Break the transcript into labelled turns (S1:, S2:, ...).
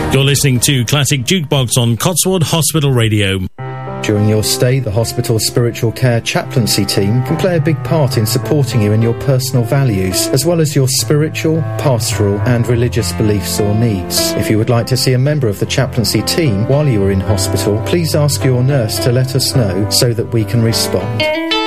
S1: You're listening to Classic Jukebox on Cotswold Hospital Radio.
S2: During your stay, the hospital spiritual care chaplaincy team can play a big part in supporting you in your personal values, as well as your spiritual, pastoral and religious beliefs or needs. If you would like to see a member of the chaplaincy team while you are in hospital, please ask your nurse to let us know so that we can respond.